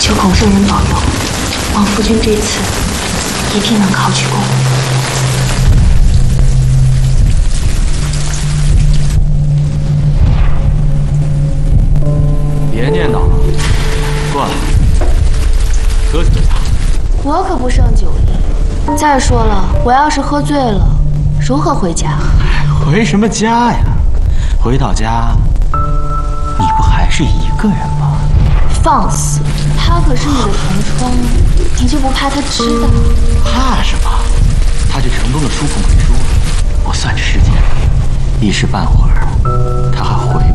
求孔圣人保佑，王夫君这次一定能考取功名。 别念叨了，过来，喝酒吧。 我可不胜酒力。再说了，我要是喝醉了，如何回家？ 回什么家呀？回到家，你不还是一个人吗？ 放肆！他可是你的同窗，你就不怕他知道？ 怕什么？他就成功的输控回书了。我算着时间，一时半会儿他还回